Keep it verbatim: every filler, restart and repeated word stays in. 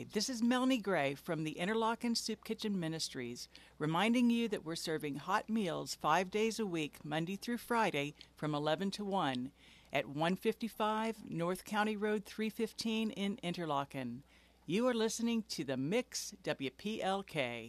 this is Melanie Gray from the Interlochen Soup Kitchen Ministries, reminding you that we're serving hot meals five days a week, Monday through Friday, from eleven to one, at one fifty-five North County Road three fifteen in Interlochen. You are listening to The Mix, W P L K.